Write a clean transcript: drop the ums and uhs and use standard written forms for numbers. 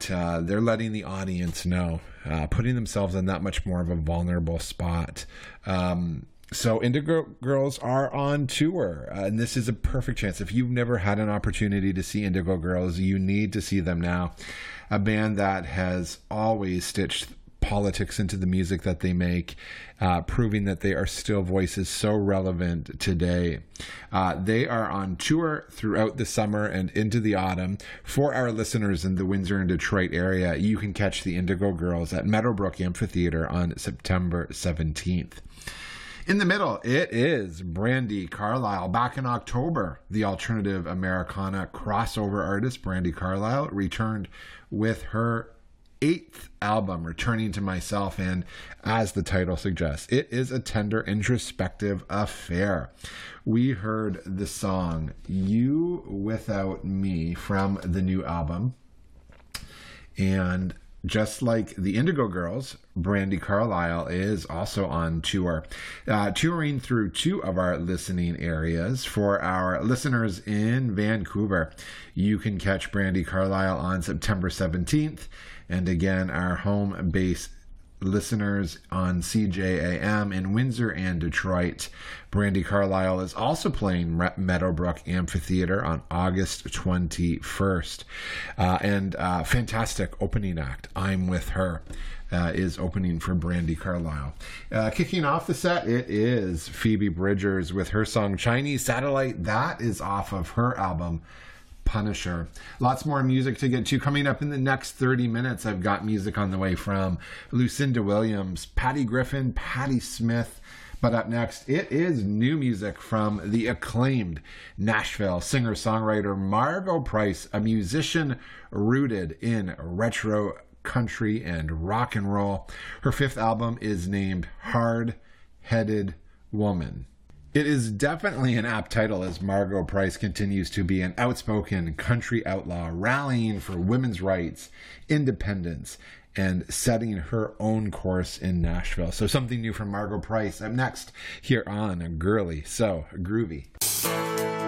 that they're letting the audience know, putting themselves in that much more of a vulnerable spot. So Indigo Girls are on tour, and this is a perfect chance. If you've never had an opportunity to see Indigo Girls, you need to see them now. A band that has always stitched politics into the music that they make, proving that they are still voices so relevant today. They are on tour throughout the summer and into the autumn. For our listeners in the Windsor and Detroit area, you can catch the Indigo Girls at Meadowbrook Amphitheatre on September 17th. In the middle, it is Brandi Carlile. Back in October, the alternative Americana crossover artist Brandi Carlile returned with her 8th album, Returning to Myself, and as the title suggests, it is a tender, introspective affair. We heard the song You Without Me from the new album, and just like the Indigo Girls, Brandi Carlile is also on tour, touring through 2 of our listening areas. For our listeners in Vancouver, you can catch Brandi Carlile on September 17th, and again, our home base listeners on CJAM in Windsor and Detroit. Brandi Carlile is also playing Meadowbrook Amphitheatre on August 21st. And fantastic opening act, I'm With Her, is opening for Brandi Carlile. Kicking off the set, it is Phoebe Bridgers with her song Chinese Satellite. That is off of her album Punisher. Lots more music to get to. Coming up in the next 30 minutes, I've got music on the way from Lucinda Williams, Patty Griffin, Patti Smith. But up next, it is new music from the acclaimed Nashville singer-songwriter Margo Price, a musician rooted in retro country and rock and roll. Her 5th album is named Hard-Headed Woman. It is definitely an apt title as Margo Price continues to be an outspoken country outlaw, rallying for women's rights, independence, and setting her own course in Nashville. So something new from Margo Price up next here on Girly So Groovy.